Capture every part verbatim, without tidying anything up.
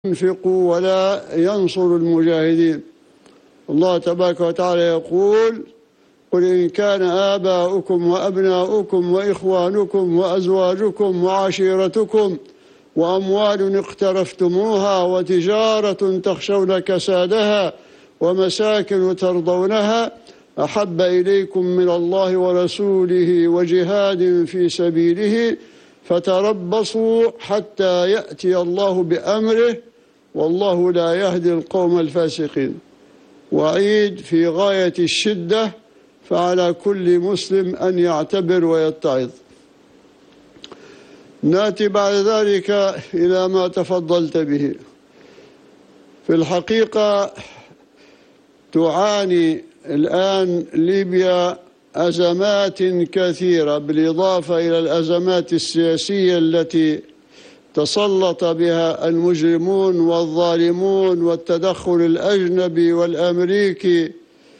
ينفقوا ولا ينصر المجاهدين. الله تبارك وتعالى يقول: قل إن كان آباؤكم وأبناؤكم وإخوانكم وأزواجكم وعشيرتكم وأموال اقترفتموها وتجارة تخشون كسادها ومساكن ترضونها أحب إليكم من الله ورسوله وجهاد في سبيله فتربصوا حتى يأتي الله بأمره والله لا يهدي القوم الفاسقين. وعيد في غاية الشدة، فعلى كل مسلم أن يعتبر ويتعظ. نأتي بعد ذلك إلى ما تفضلت به. في الحقيقة تعاني الآن ليبيا أزمات كثيرة، بالإضافة إلى الأزمات السياسية التي تسلط بها المجرمون والظالمون والتدخل الأجنبي والأمريكي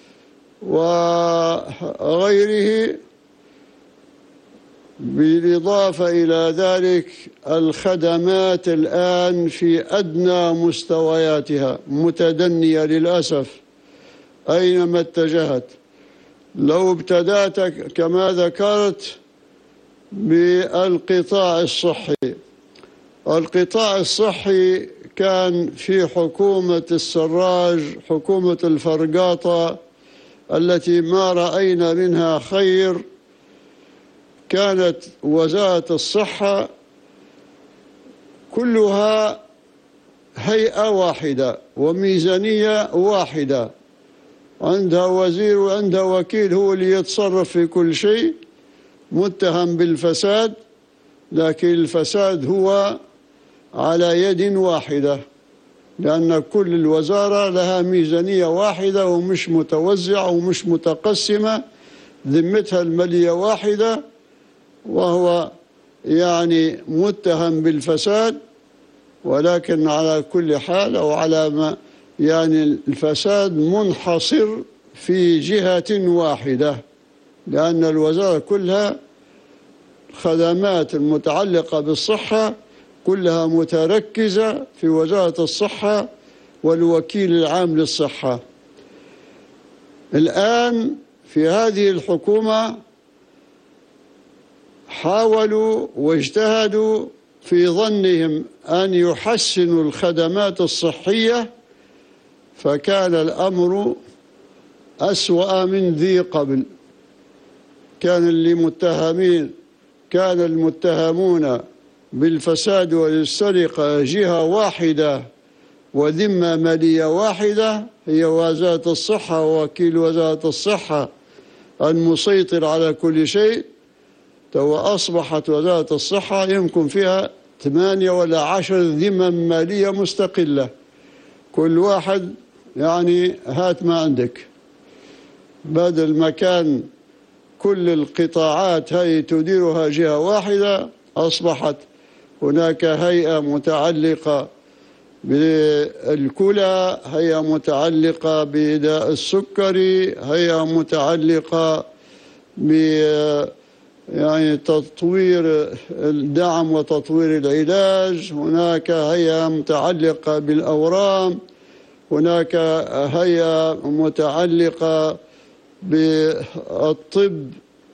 وغيره. بالإضافة إلى ذلك الخدمات الآن في أدنى مستوياتها متدنية للأسف أينما اتجهت. لو ابتدأت كما ذكرت بالقطاع الصحي، القطاع الصحي كان في حكومة السراج، حكومة الفرقاطة التي ما رأينا منها خير، كانت وزارة الصحة كلها هيئة واحدة وميزانية واحدة، عندها وزير وعندها وكيل هو اللي يتصرف في كل شيء، متهم بالفساد، لكن الفساد هو على يد واحدة، لأن كل الوزارة لها ميزانية واحدة ومش متوزعة ومش متقسمة، ذمتها المالية واحدة، وهو يعني متهم بالفساد. ولكن على كل حال أو على ما يعني الفساد منحصر في جهة واحدة، لأن الوزارة كلها خدمات المتعلقة بالصحة كلها متركزة في وزارة الصحة والوكيل العام للصحة. الآن في هذه الحكومة حاولوا واجتهدوا في ظنهم أن يحسنوا الخدمات الصحية، فكان الأمر أسوأ من ذي قبل. كان اللي متهمين كان المتهمون بالفساد والسرقة جهة واحدة وذمة مالية واحدة هي وزارة الصحة ووكيل وزارة الصحة المسيطر على كل شيء. تو أصبحت وزارة الصحة يمكن فيها ثمانية ولا عشر ذمم مالية مستقلة، كل واحد يعني هات ما عندك، بدل ما كان كل القطاعات هي تديرها جهة واحدة، أصبحت هناك هيئة متعلقة بالكلى، هيئة متعلقة بداء السكري، هيئة متعلقة ب يعني تطوير الدعم وتطوير العلاج، هناك هيئة متعلقة بالأورام، هناك هيئة متعلقة بالطب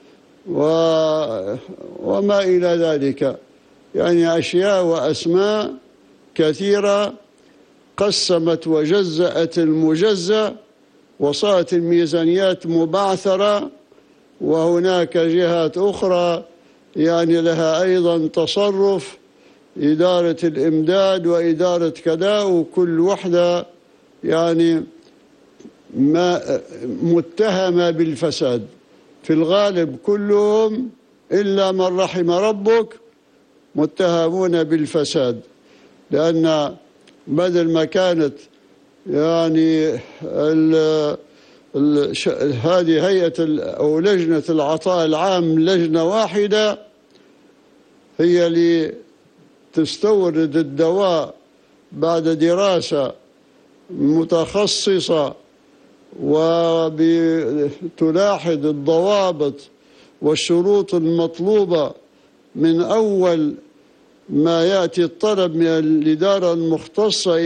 وما إلى ذلك، يعني أشياء وأسماء كثيرة قسمت وجزأت المجزأ، وصارت الميزانيات مبعثرة، وهناك جهات أخرى يعني لها أيضا تصرف، إدارة الإمداد وإدارة كذا، وكل وحدة يعني ما متهمة بالفساد. في الغالب كلهم إلا من رحم ربك متهمون بالفساد، لأن بدل ما كانت يعني ال هذه هيئة أو لجنة العطاء العام لجنة واحدة هي اللي تستورد الدواء بعد دراسة متخصصة وتلاحظ الضوابط والشروط المطلوبة من أول ما يأتي الطلب من الإدارة المختصة